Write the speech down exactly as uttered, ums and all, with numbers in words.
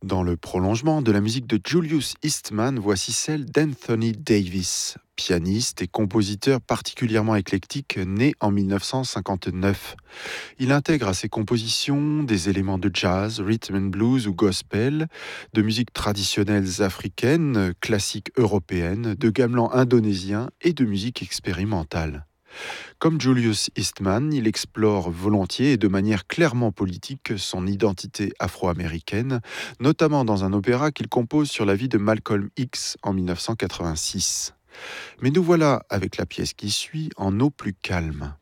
Dans le prolongement de la musique de Julius Eastman, voici celle d'Anthony Davis, pianiste et compositeur particulièrement éclectique, né en mille neuf cent cinquante-neuf. Il intègre à ses compositions des éléments de jazz, rhythm and blues ou gospel, de musiques traditionnelles africaines, classiques européennes, de gamelan indonésien et de musique expérimentale. Comme Julius Eastman, il explore volontiers et de manière clairement politique son identité afro-américaine, notamment dans un opéra qu'il compose sur la vie de Malcolm X en mille neuf cent quatre-vingt-six. Mais nous voilà avec la pièce qui suit en eau plus calme.